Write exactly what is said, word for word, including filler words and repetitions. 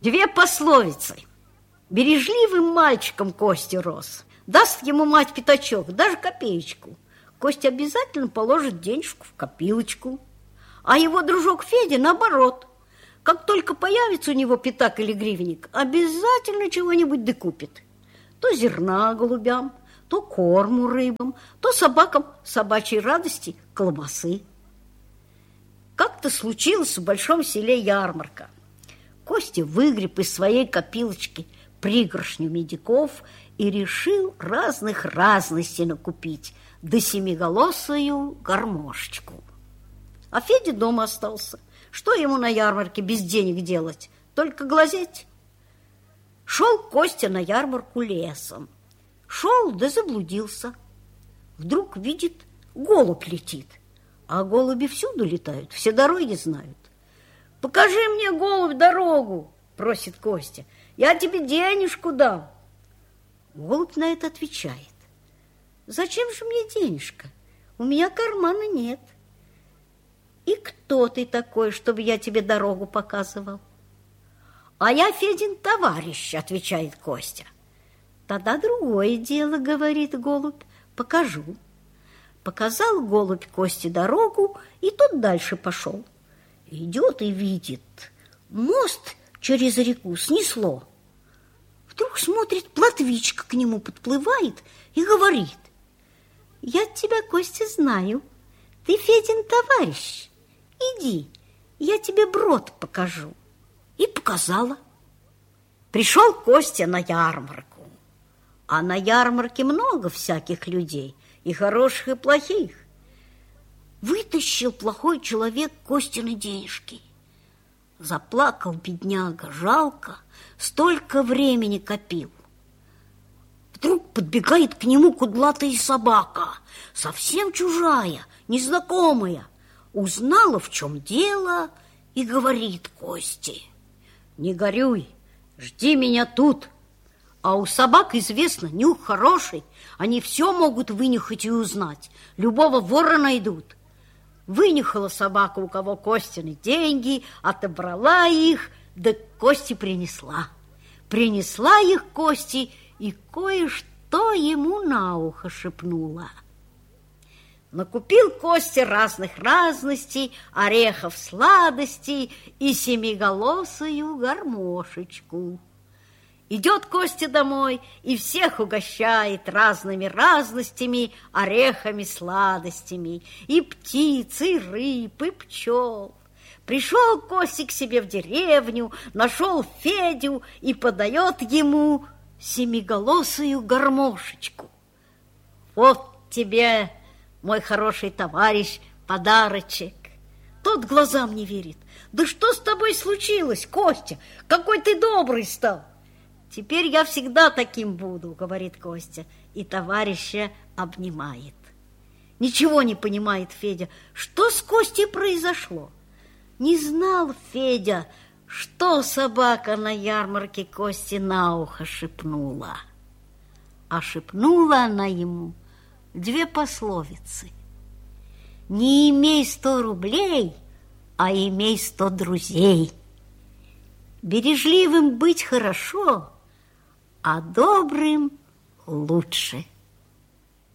Две пословицы. Бережливым мальчиком Костя рос. Даст ему мать пятачок, даже копеечку. Костя обязательно положит денежку в копилочку. А его дружок Федя наоборот. Как только появится у него пятак или гривенник, обязательно чего-нибудь докупит. То зерна голубям, то корму рыбам, то собакам собачьей радости колбасы. Как-то случилось в большом селе ярмарка. Костя выгреб из своей копилочки пригоршню медиков и решил разных разностей накупить, да семиголосую гармошечку. А Федя дома остался. Что ему на ярмарке без денег делать? Только глазеть. Шел Костя на ярмарку лесом. Шел, да заблудился. Вдруг видит, голубь летит. А голуби всюду летают, все дороги знают. «Покажи мне, голубь, дорогу!» – просит Костя. «Я тебе денежку дам!» Голубь на это отвечает. «Зачем же мне денежка? У меня кармана нет». «И кто ты такой, чтобы я тебе дорогу показывал?» «А я Федин товарищ», – отвечает Костя. «Тогда другое дело, – говорит голубь, – покажу». Показал голубь Косте дорогу, и тот дальше пошел. Идет и видит, мост через реку снесло. Вдруг смотрит, плотвичка к нему подплывает и говорит: «Я тебя, Костя, знаю, ты Федин товарищ. Иди, я тебе брод покажу». И показала. Пришел Костя на ярмарку. А на ярмарке много всяких людей, и хороших, и плохих. Вытащил плохой человек Костины денежки. Заплакал бедняга, жалко, столько времени копил. Вдруг подбегает к нему кудлатая собака, совсем чужая, незнакомая. Узнала, в чем дело, и говорит Косте: «Не горюй, жди меня тут». А у собак, известно, нюх хороший, они все могут вынюхать и узнать, любого вора найдут. Вынюхала собака, у кого Костины деньги, отобрала их, да к Косте принесла. Принесла их Косте и кое-что ему на ухо шепнула. Накупил Костя разных разностей, орехов сладостей и семиголосую гармошечку. Идет Костя домой и всех угощает разными разностями, орехами, сладостями, и птиц, и рыб, и пчел. Пришел Костя к себе в деревню, нашел Федю и подает ему семиголосую гармошечку. «Вот тебе, мой хороший товарищ, подарочек». Тот глазам не верит. «Да что с тобой случилось, Костя? Какой ты добрый стал!» «Теперь я всегда таким буду», — говорит Костя, и товарища обнимает. Ничего не понимает Федя, что с Костей произошло. Не знал Федя, что собака на ярмарке Косте на ухо шепнула. А шепнула она ему две пословицы: «Не имей сто рублей, а имей сто друзей». Бережливым быть хорошо, а добрым лучше.